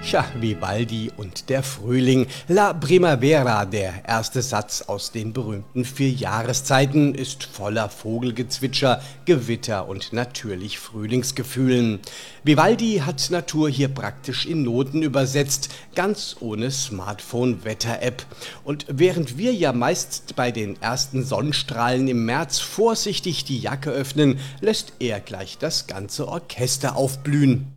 Tja, Vivaldi und der Frühling. La Primavera, der erste Satz aus den berühmten 4 Jahreszeiten, ist voller Vogelgezwitscher, Gewitter und natürlich Frühlingsgefühlen. Vivaldi hat Natur hier praktisch in Noten übersetzt, ganz ohne Smartphone-Wetter-App. Und während wir ja meist bei den ersten Sonnenstrahlen im März vorsichtig die Jacke öffnen, lässt er gleich das ganze Orchester aufblühen.